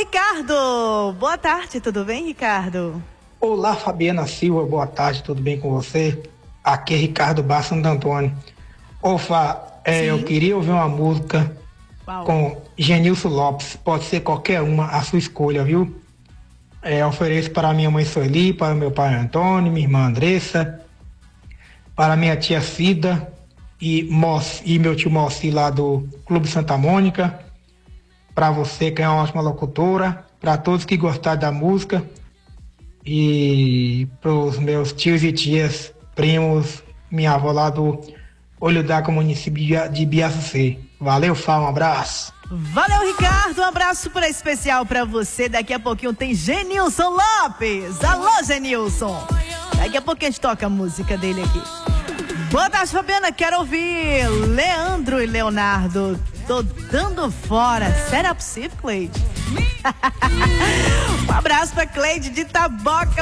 Ricardo. Boa tarde, tudo bem, Ricardo? Olá, Fabiana Silva, boa tarde, tudo bem com você? Aqui é Ricardo Barça Santo Antônio. Eu queria ouvir uma música com Genilson Lopes, pode ser qualquer uma, a sua escolha, viu? Ofereço para minha mãe Sueli, para meu pai Antônio, minha irmã Andressa, para minha tia Cida e meu tio Mossi lá do Clube Santa Mônica, para você que é uma ótima locutora, para todos que gostaram da música e para os meus tios e tias, primos, minha avó lá do Olho d'Água, município de Biaçucê. Valeu, um abraço. Valeu, Ricardo, um abraço super especial pra você. Daqui a pouquinho tem Genilson Lopes. Alô, Genilson. Daqui a pouquinho a gente toca a música dele aqui. Boa tarde, Fabiana, quero ouvir Leandro e Leonardo. Tô dando fora. Será possível, Cleide? Um abraço pra Cleide de Taboca.